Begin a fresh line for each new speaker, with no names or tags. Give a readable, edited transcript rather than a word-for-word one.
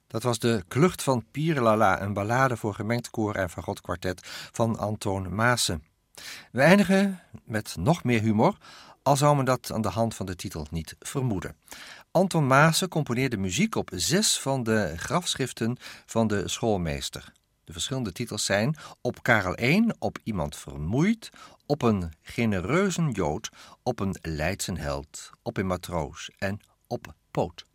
Dat was de Klucht van Pierlala, een ballade voor gemengd koor en fagotkwartet van Antoon Maassen. We eindigen met nog meer humor, al zou men dat aan de hand van de titel niet vermoeden. Antoon Maassen componeerde muziek op 6 van de grafschriften van de schoolmeester. De verschillende titels zijn op Karel I, op iemand vermoeid, op een genereuzen Jood, op een Leidsen held, op een matroos en op poot.